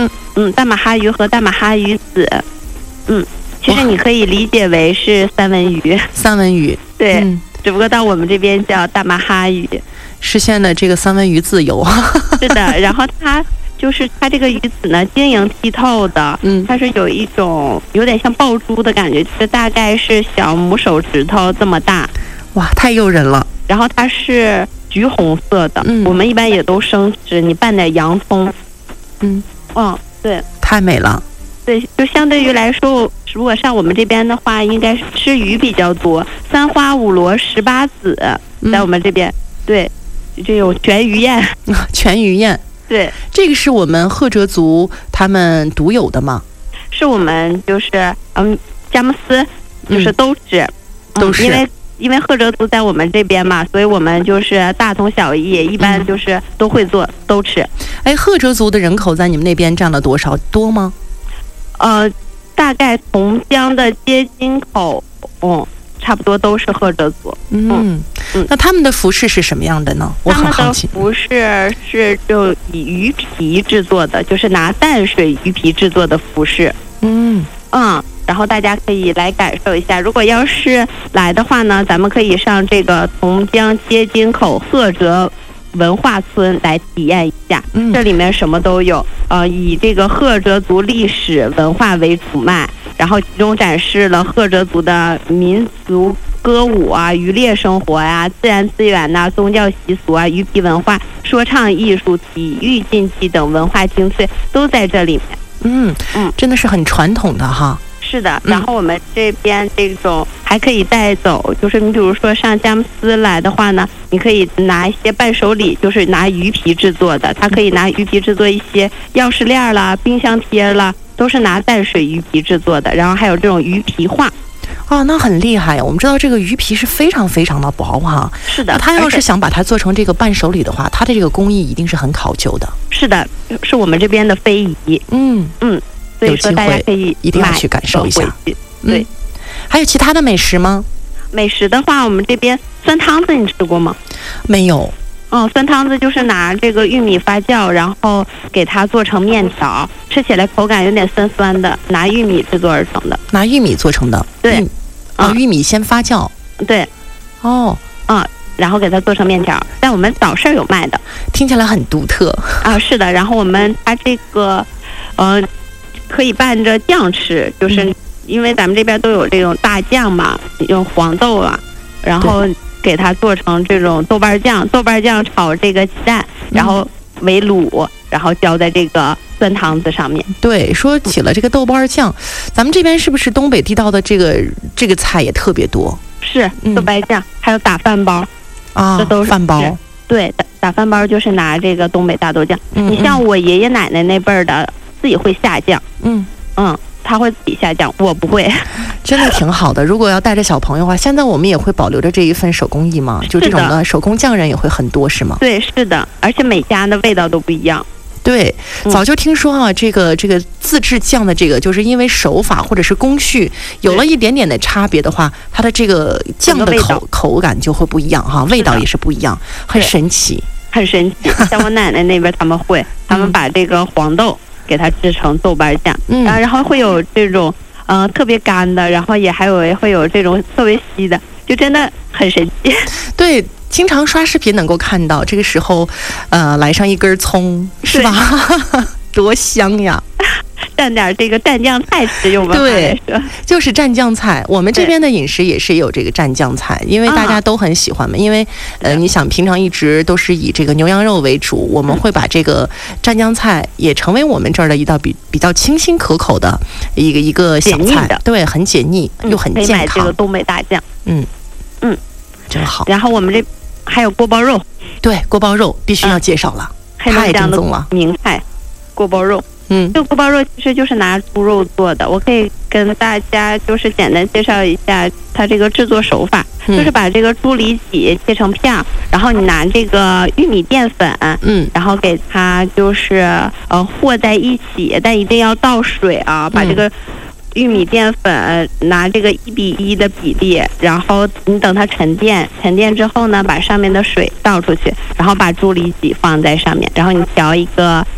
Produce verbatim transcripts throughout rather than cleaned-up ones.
嗯嗯，大马哈鱼和大马哈鱼子，嗯，其实你可以理解为是三文鱼。 三文鱼， 对， 嗯， 只不过到我们这边叫大马哈鱼， 实现了这个三文鱼自由。 是的，然后它就是它这个鱼子呢，晶莹剔透的， 嗯， 它是有一种有点像爆珠的感觉，就是大概是小拇手指头这么大。 哇，太诱人了。 然后它是橘红色的， 嗯， 我们一般也都生吃，你拌点洋葱， 嗯， 哦，对， 太美了。 对，就相对于来说，如果上我们这边的话，应该是吃鱼比较多，三花五螺十八子，在我们这边，嗯、对，这有全鱼宴， 全鱼宴， 对， 这个是我们赫哲族他们独有的吗？ 是我们就是嗯，佳木斯就是都吃， 嗯、都是、 嗯、因为。因为赫哲族在我们这边嘛，所以我们就是大同小异，一般就是都会做，嗯、都吃。 哎，赫哲族的人口在你们那边占了多少？多吗？ 呃，大概同乡的接近口，嗯，差不多都是赫哲族。 嗯嗯，那他们的服饰是什么样的呢？我很好奇。 他们的服饰是就以鱼皮制作的，就是拿淡水鱼皮制作的服饰。 嗯嗯。然后大家可以来感受一下，如果要是来的话呢，咱们可以上这个同江接津口赫哲文化村来体验一下， 嗯、 这里面什么都有，呃，以这个赫哲族历史文化为主脉，然后其中展示了赫哲族的民族歌舞啊、渔猎生活呀、啊、自然资源呐、啊、宗教习俗啊、鱼皮文化、说唱艺术、体育竞技等文化精粹都在这里面。 嗯嗯，真的是很传统的哈。 是的，然后我们这边这种还可以带走，就是你比如说上佳木斯来的话呢，你可以拿一些伴手礼，就是拿鱼皮制作的，它可以拿鱼皮制作一些钥匙链啦、冰箱贴啦，都是拿淡水鱼皮制作的，然后还有这种鱼皮画。 啊，那很厉害呀！我们知道这个鱼皮是非常非常的薄哈。 是的， 他要是想把它做成这个伴手礼的话，它的这个工艺一定是很考究的。 是的，是我们这边的非遗。 嗯嗯。所以说大家可以一定要去感受一下。 对、 嗯，还有其他的美食吗？ 美食的话，我们这边酸汤子你吃过吗？ 没有。 哦，酸汤子就是拿这个玉米发酵，然后给它做成面条，吃起来口感有点酸酸的，拿玉米制作而成的。 拿玉米做成的。 对。 嗯、啊，玉米先发酵。 对。 哦。 嗯。然后给它做成面条，在我们早市有卖的。 听起来很独特。 啊，是的。然后我们它这个，呃。可以拌着酱吃，就是因为咱们这边都有这种大酱嘛，用黄豆啊，然后给它做成这种豆瓣酱，豆瓣酱炒这个鸡蛋，然后为卤，然后浇在这个酸汤子上面。 对，说起了这个豆瓣酱，咱们这边是不是东北地道的这个这个菜也特别多？ 是豆瓣酱，嗯、还有打饭包啊， 这都是饭包。 对，打打饭包就是拿这个东北大豆酱。 嗯、 你像我爷爷奶奶那辈儿的。自己会下酱， 嗯嗯，他会自己下酱，我不会， 真的挺好的。如果要带着小朋友的话，现在我们也会保留着这一份手工艺嘛，就这种的手工匠人也会很多，是吗？ 对，是的，而且每家的味道都不一样。 对，早就听说啊，这个这个自制酱的这个，就是因为手法或者是工序有了一点点的差别的话，它的这个酱的口口感就会不一样哈，味道也是不一样，很神奇， 很神奇。像我奶奶那边他们会，他们把这个黄豆。给它制成豆瓣酱，嗯，然后会有这种，嗯、呃，特别干的，然后也还有会有这种特别稀的，就真的很神奇。 对，经常刷视频能够看到，这个时候，呃，来上一根葱，是吧？多香呀！ 蘸点这个蘸酱菜吃用吗？ 对，就是蘸酱菜。我们这边的饮食也是有这个蘸酱菜，因为大家都很喜欢嘛。因为呃，你想平常一直都是以这个牛羊肉为主，我们会把这个蘸酱菜也成为我们这儿的一道比比较清新可口的一个一个小菜。对，很解腻又很健康。可以买这个东北大酱。 嗯嗯， 真好。 然后我们这还有锅包肉。 对，锅包肉必须要介绍了， 嗯、 太正宗了， 名菜锅包肉。 嗯， 这个锅包肉其实就是拿猪肉做的，我可以跟大家就是简单介绍一下它这个制作手法，嗯、就是把这个猪里脊切成片，然后你拿这个玉米淀粉， 嗯， 然后给它就是呃和在一起，但一定要倒水啊，把这个玉米淀粉拿这个一比一的比例，然后你等它沉淀，沉淀之后呢，把上面的水倒出去，然后把猪里脊放在上面，然后你调一个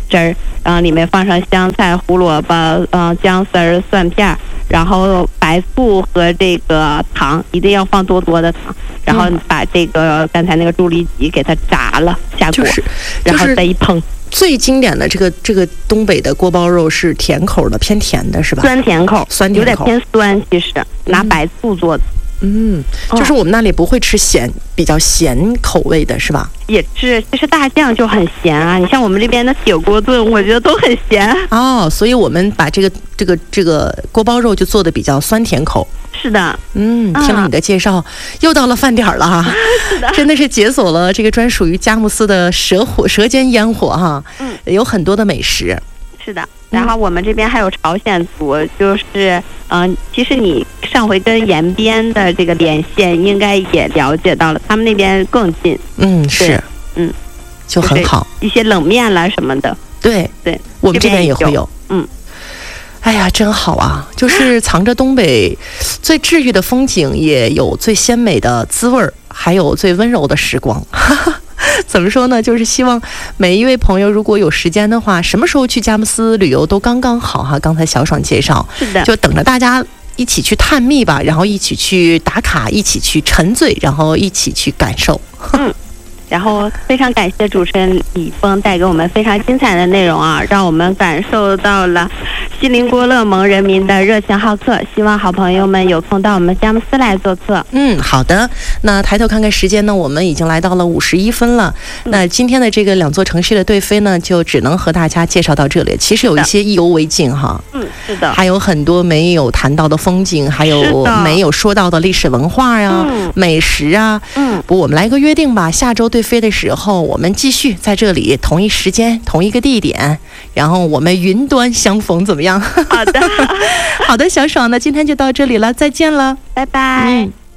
汁儿，然后里面放上香菜、胡萝卜、嗯姜丝儿、蒜片，然后白醋和这个糖，一定要放多多的糖，然后把这个刚才那个猪里脊给它炸了下锅， 就是然后再一烹。 最经典的这个这个东北的锅包肉是甜口的，偏甜的是吧？ 酸甜口， 酸甜口有点偏酸，其实拿白醋做的。 嗯，就是我们那里不会吃咸，比较咸口味的是吧？ 也是，其实大酱就很咸啊。你像我们这边的铁锅炖，我觉得都很咸。 哦，所以我们把这个这个这个锅包肉就做的比较酸甜口。 是的， 嗯，听了你的介绍，啊、又到了饭点了哈， 是的， 真的是解锁了这个专属于佳木斯的舌火舌尖烟火哈。嗯，有很多的美食。 是的。然后我们这边还有朝鲜族，就是嗯、呃，其实你上回跟延边的这个连线应该也了解到了，他们那边更近。 嗯，是， 嗯， 就很好。 一些冷面啦什么的。 对对， 我们这边也会有。 嗯， 哎呀，真好啊！就是藏着东北最治愈的风景，也有最鲜美的滋味儿，还有最温柔的时光。怎么说呢？就是希望每一位朋友，如果有时间的话，什么时候去佳木斯旅游都刚刚好哈。刚才小爽介绍， 是的， 就等着大家一起去探秘吧，然后一起去打卡，一起去沉醉，然后一起去感受。 嗯，然后非常感谢主持人李峰带给我们非常精彩的内容啊，让我们感受到了锡林郭勒盟人民的热情好客。希望好朋友们有空到我们佳木斯来做客。 嗯，好的。那抬头看看时间呢，我们已经来到了五十一分了。嗯、那今天的这个两座城市的对飞呢，就只能和大家介绍到这里。其实有一些意犹未尽哈。 嗯，是的。 还有很多没有谈到的风景，还有没有说到的历史文化呀、嗯、美食啊。嗯。不，我们来个约定吧，下周对飞的时候，我们继续在这里同一时间、同一个地点，然后我们云端相逢，怎么样？ 好的， 好的，小爽，那今天就到这里了，再见了， 拜拜。嗯。